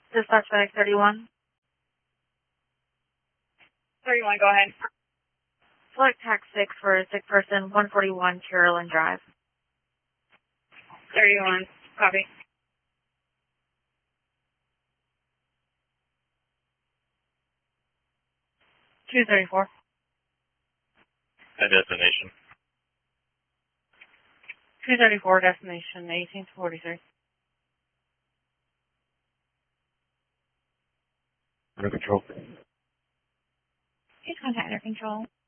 Dispatch FedEx 31. 31, go ahead. Select tax 6 for a sick person, 141 Carolyn Drive. 31, copy. $234. And destination. 234 destination, 1843. Under control. Please contact Air Control.